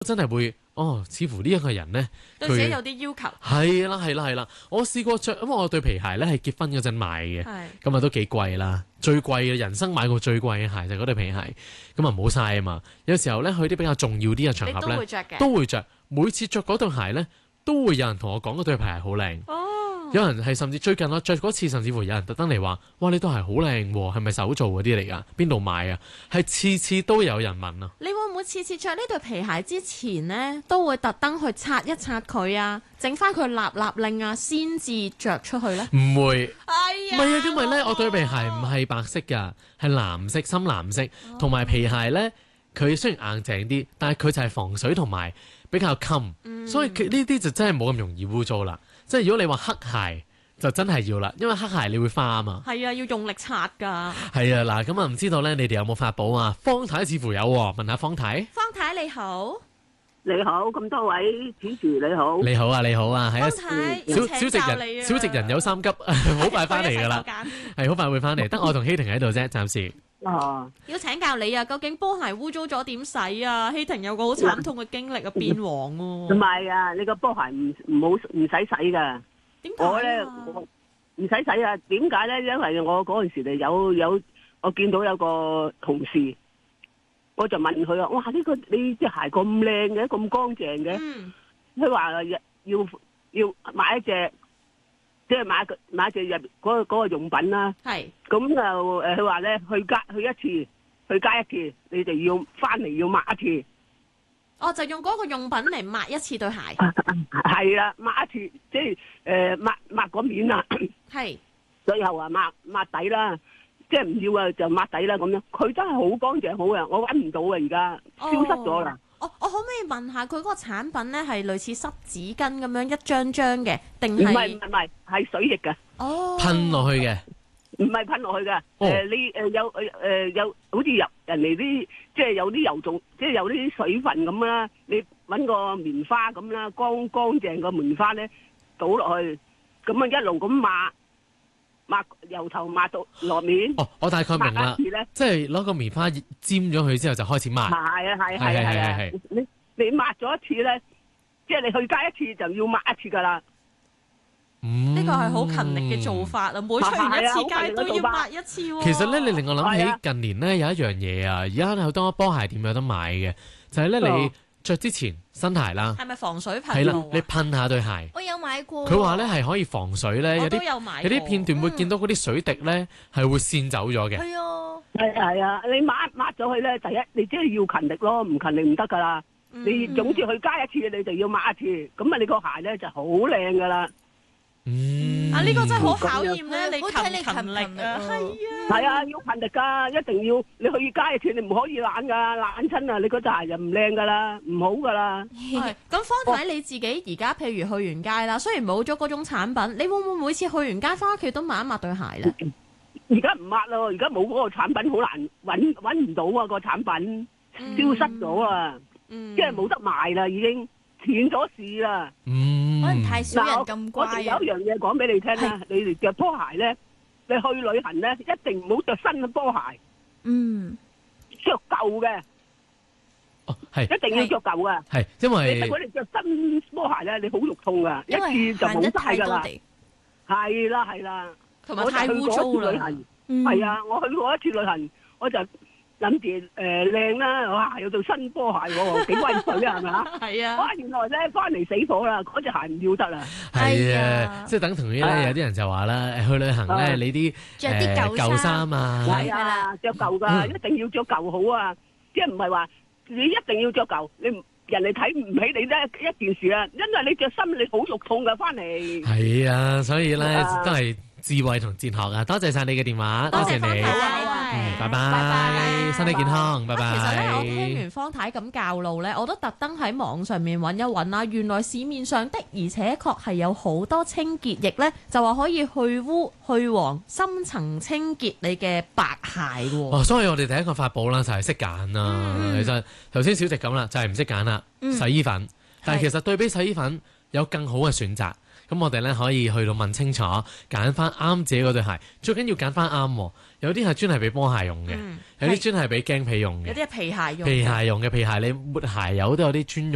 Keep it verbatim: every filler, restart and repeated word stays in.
真係會哦，似乎呢一個人咧， 對自己有啲要求。 係啦係啦係啦，我試過着，因為我對皮鞋咧係結婚嗰陣買嘅，咁啊都幾貴啦，最貴嘅人生買過最貴嘅鞋就係嗰對皮鞋，咁啊唔好嘥啊嘛。有時候咧去啲比較重要啲嘅場合咧， 都會着嘅， 都會着。每次着嗰對鞋咧，都會有人同我講嗰對皮鞋好靚。 哦， 有人係甚至最近我着嗰次，甚至乎有人特登嚟話：哇，你對鞋好靚喎，係咪手做嗰啲嚟㗎？邊度買啊？係次次都有人問啊！ 你會唔會次次着呢對皮鞋之前呢，都會特登去擦一擦佢啊，整翻佢立立令啊，先至着出去呢？ 唔會， 哎呀， 唔係啊，因為咧，我對皮鞋唔係白色㗎，係藍色、深藍色，同埋皮鞋咧，佢雖然硬淨啲，但係佢就係防水同埋比較襟，嗯、所以佢呢啲就真係冇咁容易污糟啦。即係如果你話黑鞋就真係要啦，因為黑鞋你會花啊嘛。係啊，要用力擦㗎。 係啊，嗱咁啊，唔知道咧，你哋有冇法寶啊？方太似乎有喎，問下方太。 方太你好， 你好，咁多位主持你好。 你好啊，你好啊，係啊，小小小直人，小直人有三急，好快翻嚟㗎啦，係好快會翻嚟，得我同希婷喺度啫，暫時。 哦， 要請教你啊，究竟波鞋污糟咗點洗啊？希婷有個好慘痛嘅經歷啊，變黃喎。 唔係啊，你個波鞋唔唔好唔使洗噶。 點解？ 我咧唔使洗啊？點解咧？因為我嗰陣時咧有有我見到有個同事，我就問佢啊，哇！呢個你隻鞋咁靚嘅，咁乾淨嘅。佢話要要要買一隻。即係買個買隻入嗰個嗰個用品啦，係咁就誒，佢話咧去加去一次，去加一次，你就要翻嚟要抹一次。 哦，就用嗰個用品嚟抹一次對鞋。 係啦，抹一次，即係誒抹抹嗰面啊。係，最後啊抹抹底啦，即係唔要啊就抹底啦咁樣。佢真係好乾淨好啊，我搵唔到啊而家，消失咗啦。 我我可唔可以問下佢嗰個產品咧係類似濕紙巾咁樣一張張嘅，定係？唔係唔係唔係，係水液嘅。哦， 噴落去嘅。 唔係噴落去嘅。誒你誒有誒誒有好似入人哋啲即係有啲油重，即係有啲水分咁啦。你揾個棉花咁啦，乾乾淨個棉花咧倒落去，咁啊一路咁抹。抹由頭抹到落面。哦， 我大概明啦。即係攞個棉花沾咗佢之後就開始抹。係啊係係係係。你你抹咗一次咧，即係你去街一次就要抹一次噶啦。 嗯， 呢個係好勤力嘅做法啊！每出完一次街都要抹一次喎。 其實咧，你令我諗起近年咧有一樣嘢啊，而家好多波鞋店有得買嘅，就係咧你着之前新鞋啦， 係咪防水噴？ 係啦，你噴下對鞋。 我有買過。 佢話咧係可以防水咧，有啲有啲片段會見到嗰啲水滴咧係會濺走咗嘅。 係啊，係係啊，你抹抹咗佢咧，第一你即係要勤力咯，唔勤力唔得噶啦。你總之去加一次，你就要抹一次，咁啊你個鞋咧就好靚噶啦。 嗯， 啊呢個真係好考驗咧，你勤唔勤力啊？係啊， 係啊，要勤力噶，一定要你去街一次，你唔可以懶噶，懶親啊，你嗰隻鞋就唔靚噶啦，唔好噶啦。 係咁，方太你自己而家譬如去完街啦，雖然冇咗嗰種產品，你會唔會每次去完街翻屋企都抹一抹對鞋咧？ 而家唔抹咯，而家冇嗰個產品，好難搵搵唔到啊！個產品消失咗啊，即係冇得賣啦，已經斷咗市啦。 嗯。 可能太少人咁乖啊！ 我有一樣嘢講俾你聽啦，你哋着波鞋咧，你去旅行咧，一定唔好着新嘅波鞋。嗯，着舊嘅。 哦，係。 一定要着舊嘅。 係，因為如果你着新波鞋咧，你好肉痛噶，一次就冇晒噶啦。係啦係啦， 同埋太污糟啦。 係啊，我去過一次旅行，我就諗住誒靚啦，哇！有對新波鞋喎，幾威水啊，係咪啊？係啊！哇！原來咧翻嚟死火啦，嗰隻鞋唔要得啦。係啊， 即係等同於咧，有啲人就話啦，去旅行咧，你啲着啲舊舊衫啊， 係啊，着舊㗎，一定要着舊好啊！即係唔係話你一定要着舊，你人哋睇唔起你咧一件事啊，因為你着新你好肉痛㗎，翻嚟。係啊，所以咧都係智慧同哲學啊！多謝晒你嘅電話，多謝你。嗯，拜拜，身體健康，拜拜。 其實咧，我聽完方太咁教路咧，我都特登喺網上面揾一揾啦。原來市面上的而且確係有好多清潔液咧，就話可以去污、去黃、深層清潔你嘅白鞋喎。 哦，所以我哋第一個法寶啦，就係識揀啦。其實頭先小直咁啦，就係唔識揀啦，洗衣粉。但係其實對比洗衣粉有更好嘅選擇。咁我哋咧可以去到問清楚，揀翻啱自己嗰對鞋，最緊要揀翻啱。有啲係專係俾波鞋用嘅，嗯、有啲專係俾驚皮用嘅， 有啲係皮鞋用。 皮鞋用嘅皮鞋，你抹鞋油都有啲專用。